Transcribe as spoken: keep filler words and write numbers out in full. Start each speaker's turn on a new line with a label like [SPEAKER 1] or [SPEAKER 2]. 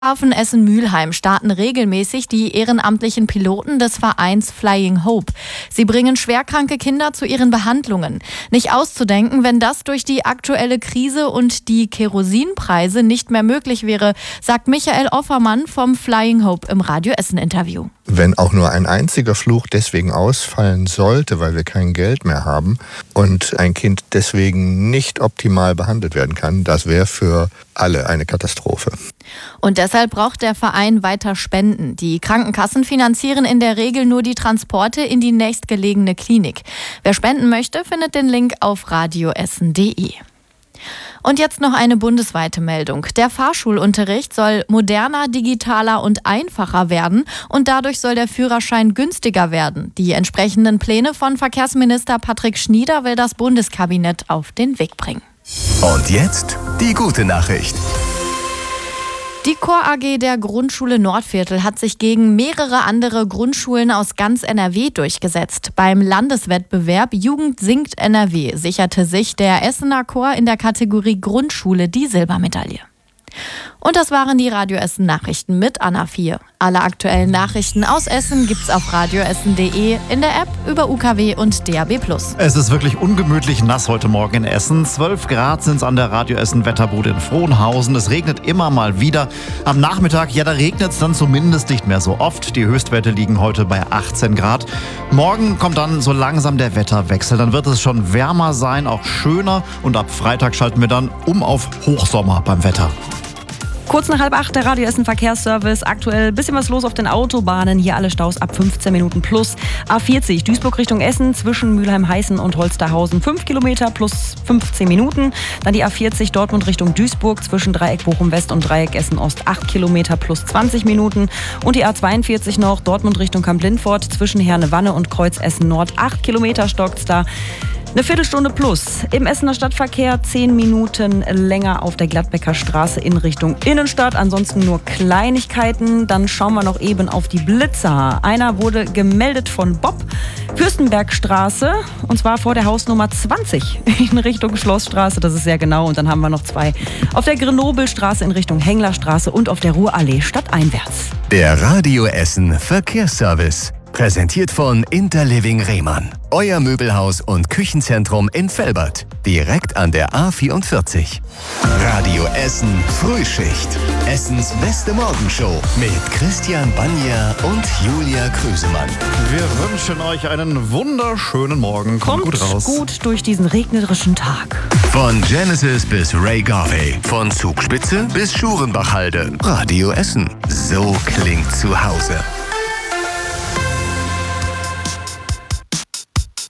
[SPEAKER 1] Flughafen Essen-Mülheim starten regelmäßig die ehrenamtlichen Piloten des Vereins Flying Hope. Sie bringen schwerkranke Kinder zu ihren Behandlungen. Nicht auszudenken, wenn das durch die aktuelle Krise und die Kerosinpreise nicht mehr möglich wäre, sagt Michael Offermann vom Flying Hope im Radio Essen-Interview.
[SPEAKER 2] Wenn auch nur ein einziger Flug deswegen ausfallen sollte, weil wir kein Geld mehr haben und ein Kind deswegen nicht optimal behandelt werden kann, das wäre für alle eine Katastrophe.
[SPEAKER 1] Und deshalb braucht der Verein weiter Spenden. Die Krankenkassen finanzieren in der Regel nur die Transporte in die nächstgelegene Klinik. Wer spenden möchte, findet den Link auf radioessen punkt de. Und jetzt noch eine bundesweite Meldung. Der Fahrschulunterricht soll moderner, digitaler und einfacher werden und dadurch soll der Führerschein günstiger werden. Die entsprechenden Pläne von Verkehrsminister Patrick Schnieder will das Bundeskabinett auf den Weg bringen.
[SPEAKER 3] Und jetzt die gute Nachricht.
[SPEAKER 1] Die Chor A G der Grundschule Nordviertel hat sich gegen mehrere andere Grundschulen aus ganz N R W durchgesetzt. Beim Landeswettbewerb Jugend singt N R W sicherte sich der Essener Chor in der Kategorie Grundschule die Silbermedaille. Und das waren die Radio Essen Nachrichten mit Anna vier. Alle aktuellen Nachrichten aus Essen gibt's auf radioessen punkt de, in der App, über U K W und D A B plus.
[SPEAKER 4] Es ist wirklich ungemütlich nass heute Morgen in Essen. zwölf Grad sind es an der Radio Essen Wetterbude in Frohnhausen. Es regnet immer mal wieder. Am Nachmittag, ja, da regnet es dann zumindest nicht mehr so oft. Die Höchstwerte liegen heute bei achtzehn Grad. Morgen kommt dann so langsam der Wetterwechsel. Dann wird es schon wärmer sein, auch schöner. Und ab Freitag schalten wir dann um auf Hochsommer beim Wetter.
[SPEAKER 5] Kurz nach halb acht der Radio Essen Verkehrsservice. Aktuell ein bisschen was los auf den Autobahnen. Hier alle Staus ab fünfzehn Minuten plus. A vierzig Duisburg Richtung Essen zwischen Mülheim-Heißen und Holsterhausen fünf Kilometer plus fünfzehn Minuten. Dann die A vierzig Dortmund Richtung Duisburg zwischen Dreieck Bochum-West und Dreieck Essen-Ost acht Kilometer plus zwanzig Minuten. Und die A zweiundvierzig noch Dortmund Richtung Kamp-Lindfort zwischen Herne-Wanne und Kreuz Essen-Nord acht Kilometer stockt's da. Eine Viertelstunde plus. Im Essener Stadtverkehr zehn Minuten länger auf der Gladbecker Straße in Richtung Innenstadt. Ansonsten nur Kleinigkeiten. Dann schauen wir noch eben auf die Blitzer. Einer wurde gemeldet von Bob. Fürstenbergstraße. Und zwar vor der Hausnummer zwanzig in Richtung Schlossstraße. Das ist sehr genau. Und dann haben wir noch zwei auf der Grenobelstraße in Richtung Henglerstraße und auf der Ruhrallee stadteinwärts.
[SPEAKER 3] Der Radio Essen Verkehrsservice. Präsentiert von Interliving Rehmann. Euer Möbelhaus und Küchenzentrum in Velbert. Direkt an der A vierundvierzig. Radio Essen Frühschicht. Essens beste Morgenshow mit Christian Banja und Julia Krüsemann.
[SPEAKER 4] Wir wünschen euch einen wunderschönen Morgen. Kommt,
[SPEAKER 5] Kommt
[SPEAKER 4] gut raus.
[SPEAKER 5] gut durch diesen regnerischen Tag.
[SPEAKER 3] Von Genesis bis Ray Garvey. Von Zugspitze bis Schurenbachhalde. Radio Essen. So klingt zu Hause.